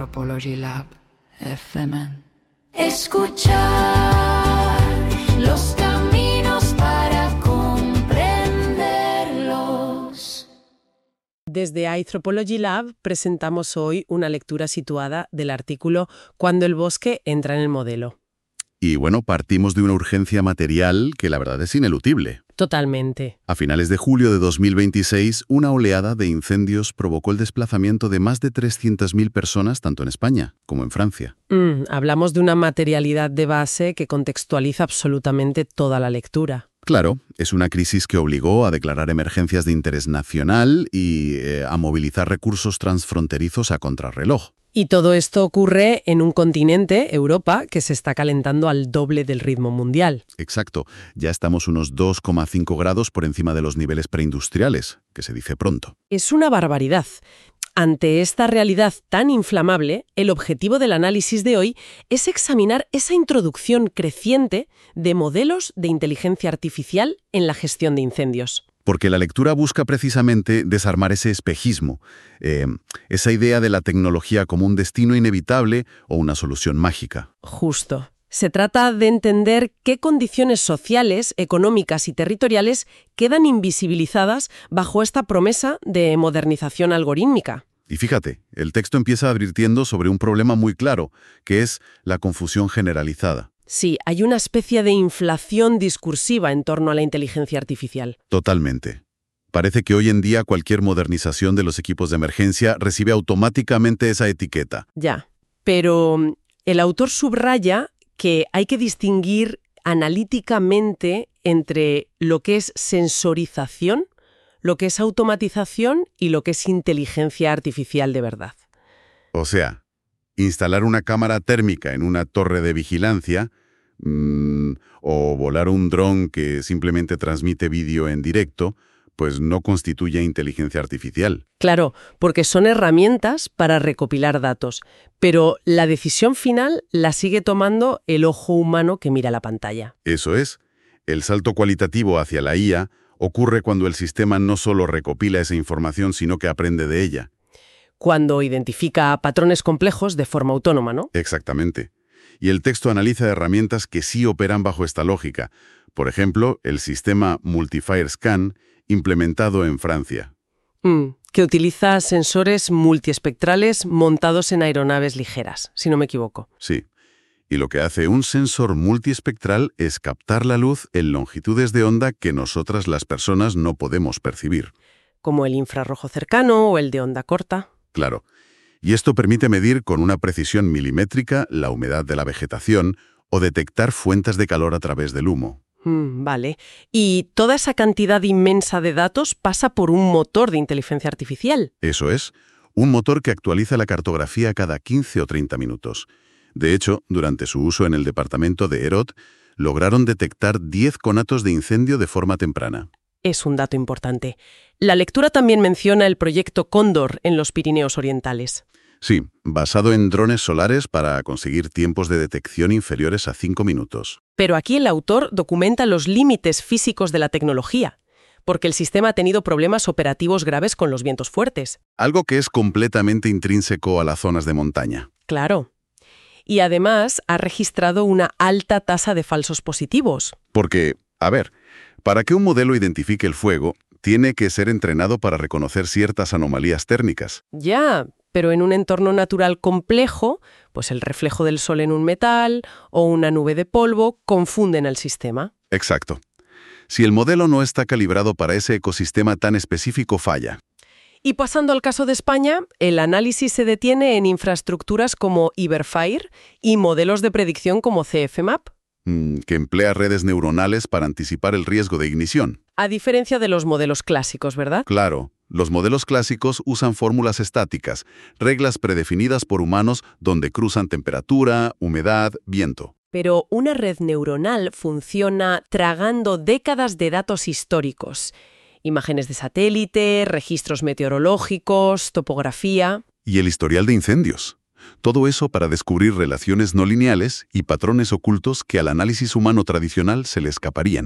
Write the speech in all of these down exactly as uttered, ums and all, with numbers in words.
Anthropology Lab F M. Escuchar los caminos para comprenderlos. Desde Anthropology Lab presentamos hoy una lectura situada del artículo Cuando el bosque entra en el modelo. Y bueno, partimos de una urgencia material que la verdad es ineludible. Totalmente. A finales de julio de dos mil veintiséis, una oleada de incendios provocó el desplazamiento de más de trescientas mil personas tanto en España como en Francia. Mm, hablamos de una materialidad de base que contextualiza absolutamente toda la lectura. Claro, es una crisis que obligó a declarar emergencias de interés nacional y eh, a movilizar recursos transfronterizos a contrarreloj. Y todo esto ocurre en un continente, Europa, que se está calentando al doble del ritmo mundial. Exacto. Ya estamos unos dos coma cinco grados por encima de los niveles preindustriales, que se dice pronto. Es una barbaridad. Ante esta realidad tan inflamable, el objetivo del análisis de hoy es examinar esa introducción creciente de modelos de inteligencia artificial en la gestión de incendios. Porque la lectura busca precisamente desarmar ese espejismo, eh, esa idea de la tecnología como un destino inevitable o una solución mágica. Justo. Se trata de entender qué condiciones sociales, económicas y territoriales quedan invisibilizadas bajo esta promesa de modernización algorítmica. Y fíjate, el texto empieza advirtiendo sobre un problema muy claro, que es la confusión generalizada. Sí, hay una especie de inflación discursiva en torno a la inteligencia artificial. Totalmente. Parece que hoy en día cualquier modernización de los equipos de emergencia recibe automáticamente esa etiqueta. Ya, pero el autor subraya que hay que distinguir analíticamente entre lo que es sensorización, lo que es automatización y lo que es inteligencia artificial de verdad. O sea, instalar una cámara térmica en una torre de vigilancia mmm, o volar un dron que simplemente transmite vídeo en directo, pues no constituye inteligencia artificial. Claro, porque son herramientas para recopilar datos, pero la decisión final la sigue tomando el ojo humano que mira la pantalla. Eso es. El salto cualitativo hacia la I A ocurre cuando el sistema no solo recopila esa información, sino que aprende de ella. Cuando identifica patrones complejos de forma autónoma, ¿no? Exactamente. Y el texto analiza herramientas que sí operan bajo esta lógica. Por ejemplo, el sistema Multi-Fire Scan, implementado en Francia. Mm, que utiliza sensores multiespectrales montados en aeronaves ligeras, si no me equivoco. Sí. Y lo que hace un sensor multiespectral es captar la luz en longitudes de onda que nosotras las personas no podemos percibir. Como el infrarrojo cercano o el de onda corta. Claro. Y esto permite medir con una precisión milimétrica la humedad de la vegetación o detectar fuentes de calor a través del humo. Mm, vale. Y toda esa cantidad inmensa de datos pasa por un motor de inteligencia artificial. Eso es. Un motor que actualiza la cartografía cada quince o treinta minutos. De hecho, durante su uso en el departamento de Hérault, lograron detectar diez conatos de incendio de forma temprana. Es un dato importante. La lectura también menciona el proyecto Cóndor en los Pirineos Orientales. Sí, basado en drones solares para conseguir tiempos de detección inferiores a cinco minutos. Pero aquí el autor documenta los límites físicos de la tecnología, porque el sistema ha tenido problemas operativos graves con los vientos fuertes. Algo que es completamente intrínseco a las zonas de montaña. Claro. Y además ha registrado una alta tasa de falsos positivos. Porque, a ver, para que un modelo identifique el fuego, tiene que ser entrenado para reconocer ciertas anomalías térmicas. Ya, pero en un entorno natural complejo, pues el reflejo del sol en un metal o una nube de polvo confunden el sistema. Exacto. Si el modelo no está calibrado para ese ecosistema tan específico, falla. Y pasando al caso de España, el análisis se detiene en infraestructuras como Iberfire y modelos de predicción como C F MAP. Que emplea redes neuronales para anticipar el riesgo de ignición. A diferencia de los modelos clásicos, ¿verdad? Claro, los modelos clásicos usan fórmulas estáticas, reglas predefinidas por humanos donde cruzan temperatura, humedad, viento. Pero una red neuronal funciona tragando décadas de datos históricos. Imágenes de satélite, registros meteorológicos, topografía. Y el historial de incendios. Todo eso para descubrir relaciones no lineales y patrones ocultos que al análisis humano tradicional se le escaparían.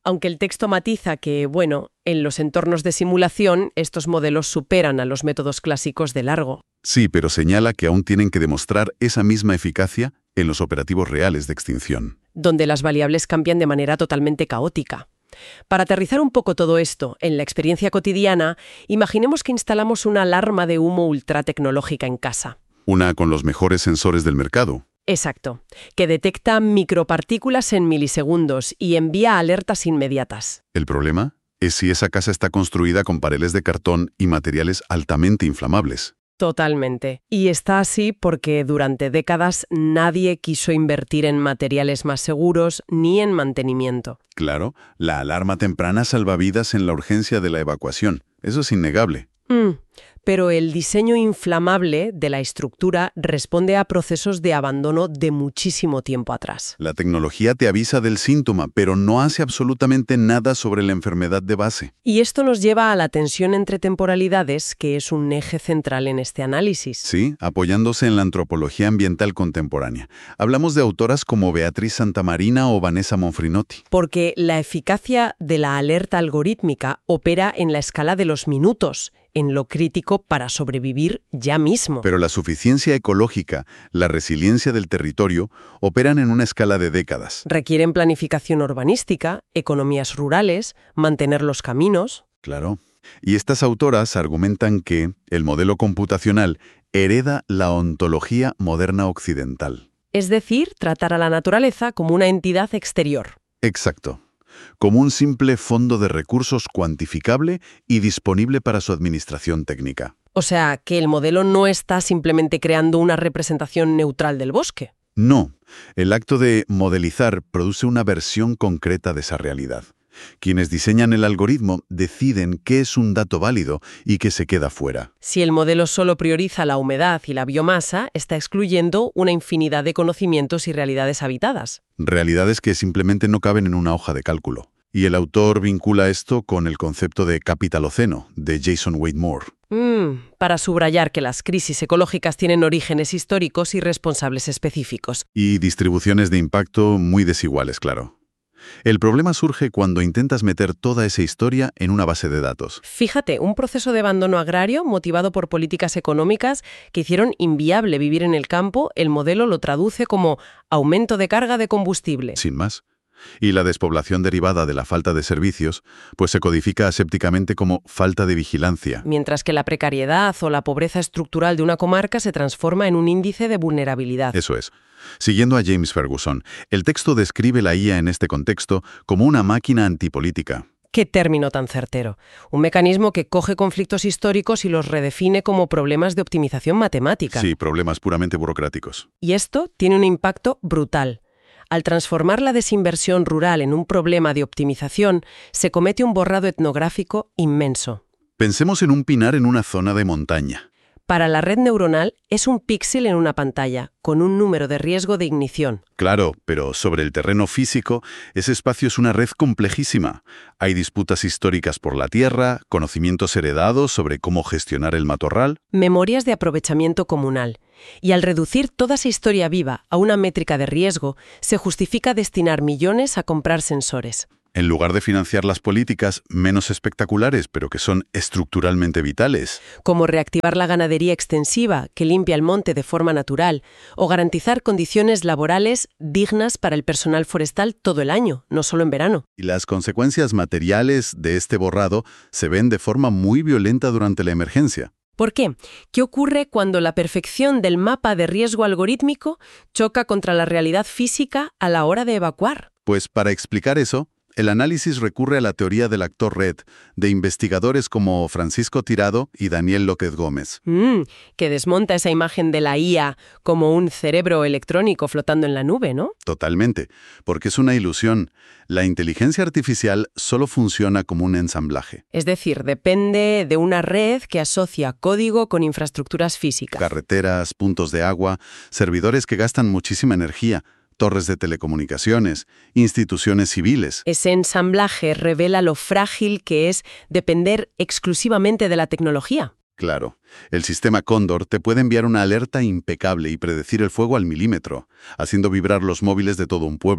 aunque el texto matiza que, bueno, en los entornos de simulación estos modelos superan a los métodos clásicos de largo. Sí, pero señala que aún tienen que demostrar esa misma eficacia en los operativos reales de extinción. Donde las variables cambian de manera totalmente caótica. Para aterrizar un poco todo esto en la experiencia cotidiana, imaginemos que instalamos una alarma de humo ultratecnológica en casa. Una con los mejores sensores del mercado. Exacto, que detecta micropartículas en milisegundos y envía alertas inmediatas. El problema es si esa casa está construida con paneles de cartón y materiales altamente inflamables. Totalmente. Y está así porque durante décadas nadie quiso invertir en materiales más seguros ni en mantenimiento. Claro, la alarma temprana salva vidas en la urgencia de la evacuación. Eso es innegable. Mm, pero el diseño inflamable de la estructura responde a procesos de abandono de muchísimo tiempo atrás. La tecnología te avisa del síntoma, pero no hace absolutamente nada sobre la enfermedad de base. Y esto nos lleva a la tensión entre temporalidades, que es un eje central en este análisis. Sí, apoyándose en la antropología ambiental contemporánea. Hablamos de autoras como Beatriz Santamarina o Vanessa Monfrinotti. Porque la eficacia de la alerta algorítmica opera en la escala de los minutos, en lo crítico para sobrevivir ya mismo. Pero la suficiencia ecológica, la resiliencia del territorio, operan en una escala de décadas. Requieren planificación urbanística, economías rurales, mantener los caminos. Claro. Y estas autoras argumentan que el modelo computacional hereda la ontología moderna occidental. Es decir, tratar a la naturaleza como una entidad exterior. Exacto. Como un simple fondo de recursos cuantificable y disponible para su administración técnica. O sea, que el modelo no está simplemente creando una representación neutral del bosque. No, el acto de modelizar produce una versión concreta de esa realidad. Quienes diseñan el algoritmo deciden qué es un dato válido y qué se queda fuera. Si el modelo solo prioriza la humedad y la biomasa, está excluyendo una infinidad de conocimientos y realidades habitadas. Realidades que simplemente no caben en una hoja de cálculo. Y el autor vincula esto con el concepto de capitaloceno, de Jason Wade Moore. Mm, para subrayar que las crisis ecológicas tienen orígenes históricos y responsables específicos. Y distribuciones de impacto muy desiguales, claro. El problema surge cuando intentas meter toda esa historia en una base de datos. Fíjate, un proceso de abandono agrario motivado por políticas económicas que hicieron inviable vivir en el campo, el modelo lo traduce como aumento de carga de combustible. Sin más. Y la despoblación derivada de la falta de servicios, pues se codifica asépticamente como falta de vigilancia. Mientras que la precariedad o la pobreza estructural de una comarca se transforma en un índice de vulnerabilidad. Eso es. Siguiendo a James Ferguson, el texto describe la I A en este contexto como una máquina antipolítica. ¡Qué término tan certero! Un mecanismo que coge conflictos históricos y los redefine como problemas de optimización matemática. Sí, problemas puramente burocráticos. Y esto tiene un impacto brutal. Al transformar la desinversión rural en un problema de optimización, se comete un borrado etnográfico inmenso. Pensemos en un pinar en una zona de montaña. Para la red neuronal es un píxel en una pantalla, con un número de riesgo de ignición. Claro, pero sobre el terreno físico, ese espacio es una red complejísima. Hay disputas históricas por la tierra, conocimientos heredados sobre cómo gestionar el matorral. Memorias de aprovechamiento comunal. Y al reducir toda esa historia viva a una métrica de riesgo, se justifica destinar millones a comprar sensores. En lugar de financiar las políticas menos espectaculares, pero que son estructuralmente vitales. Como reactivar la ganadería extensiva, que limpia el monte de forma natural, o garantizar condiciones laborales dignas para el personal forestal todo el año, no solo en verano. Y las consecuencias materiales de este borrado se ven de forma muy violenta durante la emergencia. ¿Por qué? ¿Qué ocurre cuando la perfección del mapa de riesgo algorítmico choca contra la realidad física a la hora de evacuar? Pues para explicar eso, el análisis recurre a la teoría del actor red, de investigadores como Francisco Tirado y Daniel López Gómez. Mm, que desmonta esa imagen de la I A como un cerebro electrónico flotando en la nube, ¿no? Totalmente, porque es una ilusión. La inteligencia artificial solo funciona como un ensamblaje. Es decir, depende de una red que asocia código con infraestructuras físicas. Carreteras, puntos de agua, servidores que gastan muchísima energía, torres de telecomunicaciones, instituciones civiles. Ese ensamblaje revela lo frágil que es depender exclusivamente de la tecnología. Claro, el sistema Cóndor te puede enviar una alerta impecable y predecir el fuego al milímetro, haciendo vibrar los móviles de todo un pueblo.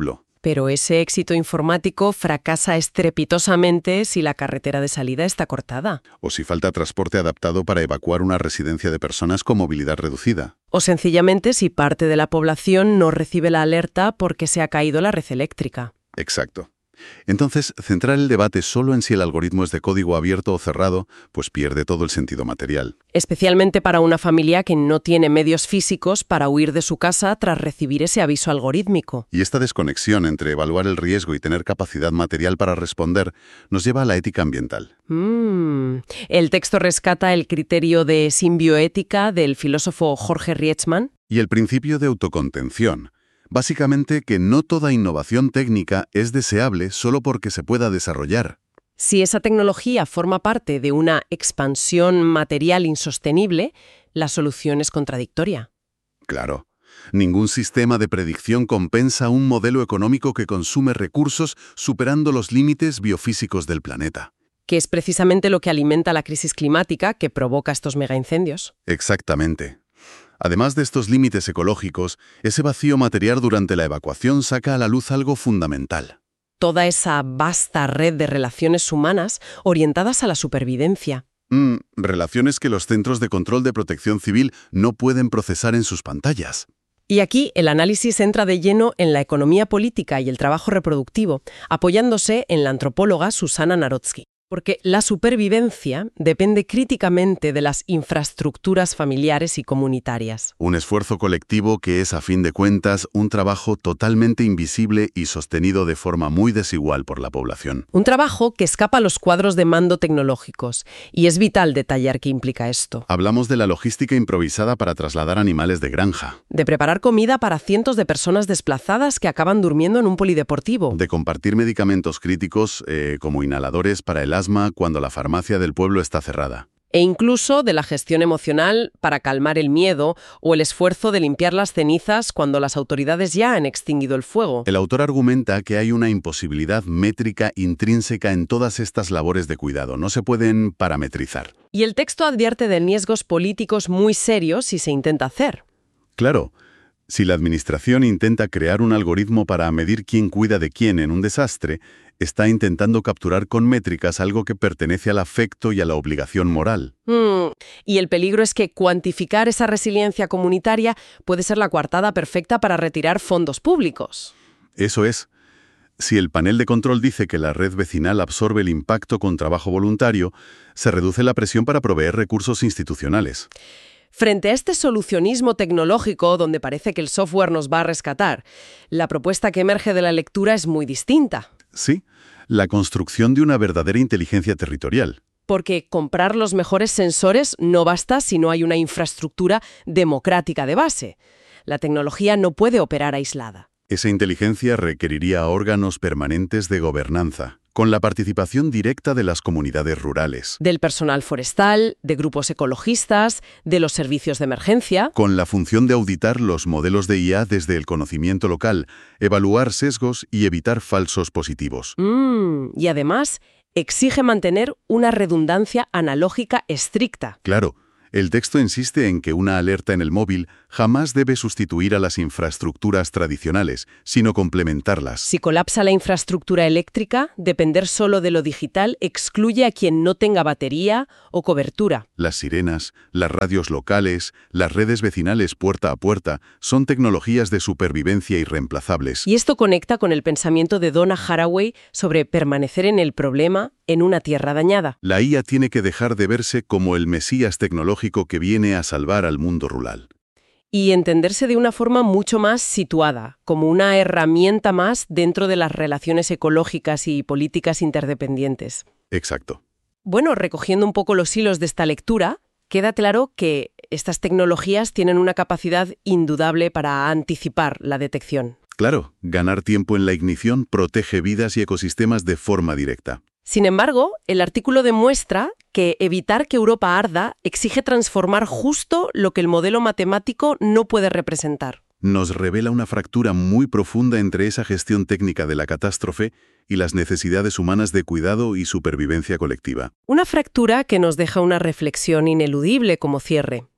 Pero ese éxito informático fracasa estrepitosamente si la carretera de salida está cortada. O si falta transporte adaptado para evacuar una residencia de personas con movilidad reducida. O sencillamente si parte de la población no recibe la alerta porque se ha caído la red eléctrica. Exacto. Entonces, centrar el debate solo en si el algoritmo es de código abierto o cerrado, pues pierde todo el sentido material. Especialmente para una familia que no tiene medios físicos para huir de su casa tras recibir ese aviso algorítmico. Y esta desconexión entre evaluar el riesgo y tener capacidad material para responder nos lleva a la ética ambiental. Mm. El texto rescata el criterio de simbioética del filósofo Jorge Rietzmann. Y el principio de autocontención. Básicamente que no toda innovación técnica es deseable solo porque se pueda desarrollar. Si esa tecnología forma parte de una expansión material insostenible, la solución es contradictoria. Claro. Ningún sistema de predicción compensa un modelo económico que consume recursos superando los límites biofísicos del planeta. Que es precisamente lo que alimenta la crisis climática que provoca estos megaincendios. Exactamente. Además de estos límites ecológicos, ese vacío material durante la evacuación saca a la luz algo fundamental. Toda esa vasta red de relaciones humanas orientadas a la supervivencia. Mm, relaciones que los centros de control de protección civil no pueden procesar en sus pantallas. Y aquí el análisis entra de lleno en la economía política y el trabajo reproductivo, apoyándose en la antropóloga Susana Narodsky. Porque la supervivencia depende críticamente de las infraestructuras familiares y comunitarias. Un esfuerzo colectivo que es, a fin de cuentas, un trabajo totalmente invisible y sostenido de forma muy desigual por la población. Un trabajo que escapa a los cuadros de mando tecnológicos, y es vital detallar qué implica esto. Hablamos de la logística improvisada para trasladar animales de granja. De preparar comida para cientos de personas desplazadas que acaban durmiendo en un polideportivo. De compartir medicamentos críticos eh, como inhaladores para el asma cuando la farmacia del pueblo está cerrada. E incluso de la gestión emocional para calmar el miedo o el esfuerzo de limpiar las cenizas cuando las autoridades ya han extinguido el fuego. El autor argumenta que hay una imposibilidad métrica intrínseca en todas estas labores de cuidado, no se pueden parametrizar. Y el texto advierte de riesgos políticos muy serios si se intenta hacer. Claro. Si la administración intenta crear un algoritmo para medir quién cuida de quién en un desastre, está intentando capturar con métricas algo que pertenece al afecto y a la obligación moral. Mm, y el peligro es que cuantificar esa resiliencia comunitaria puede ser la coartada perfecta para retirar fondos públicos. Eso es. Si el panel de control dice que la red vecinal absorbe el impacto con trabajo voluntario, se reduce la presión para proveer recursos institucionales. Frente a este solucionismo tecnológico donde parece que el software nos va a rescatar, la propuesta que emerge de la lectura es muy distinta. Sí, la construcción de una verdadera inteligencia territorial. Porque comprar los mejores sensores no basta si no hay una infraestructura democrática de base. La tecnología no puede operar aislada. Esa inteligencia requeriría órganos permanentes de gobernanza, con la participación directa de las comunidades rurales. Del personal forestal, de grupos ecologistas, de los servicios de emergencia. Con la función de auditar los modelos de I A desde el conocimiento local, evaluar sesgos y evitar falsos positivos. Mm, y además, exige mantener una redundancia analógica estricta. Claro. El texto insiste en que una alerta en el móvil jamás debe sustituir a las infraestructuras tradicionales, sino complementarlas. Si colapsa la infraestructura eléctrica, depender solo de lo digital excluye a quien no tenga batería o cobertura. Las sirenas, las radios locales, las redes vecinales puerta a puerta son tecnologías de supervivencia irreemplazables. Y esto conecta con el pensamiento de Donna Haraway sobre permanecer en el problema en una tierra dañada. La I A tiene que dejar de verse como el mesías tecnológico que viene a salvar al mundo rural. Y entenderse de una forma mucho más situada, como una herramienta más dentro de las relaciones ecológicas y políticas interdependientes. Exacto. Bueno, recogiendo un poco los hilos de esta lectura, queda claro que estas tecnologías tienen una capacidad indudable para anticipar la detección. Claro, ganar tiempo en la ignición protege vidas y ecosistemas de forma directa. Sin embargo, el artículo demuestra que evitar que Europa arda exige transformar justo lo que el modelo matemático no puede representar. Nos revela una fractura muy profunda entre esa gestión técnica de la catástrofe y las necesidades humanas de cuidado y supervivencia colectiva. Una fractura que nos deja una reflexión ineludible como cierre.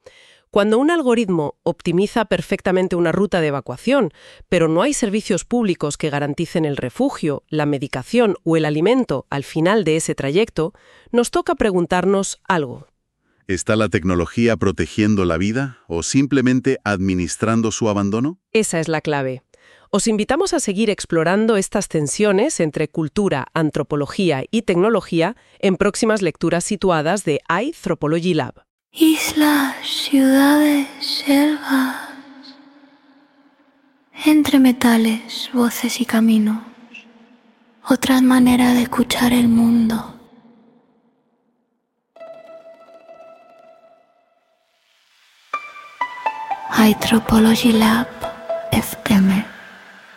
Cuando un algoritmo optimiza perfectamente una ruta de evacuación, pero no hay servicios públicos que garanticen el refugio, la medicación o el alimento al final de ese trayecto, nos toca preguntarnos algo. ¿Está la tecnología protegiendo la vida o simplemente administrando su abandono? Esa es la clave. Os invitamos a seguir explorando estas tensiones entre cultura, antropología y tecnología en próximas lecturas situadas de iThropology Lab. Islas, ciudades, selvas, entre metales, voces y caminos, otras maneras de escuchar el mundo. iThropology Lab.